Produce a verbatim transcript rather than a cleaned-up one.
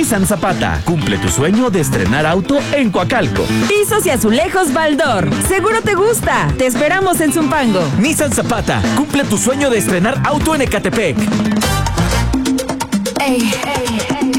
Nissan Zapata, cumple tu sueño de estrenar auto en Coacalco. Pisos y azulejos Baldor, seguro te gusta. Te esperamos en Zumpango. Nissan Zapata, cumple tu sueño de estrenar auto en Ecatepec. Ey, ey.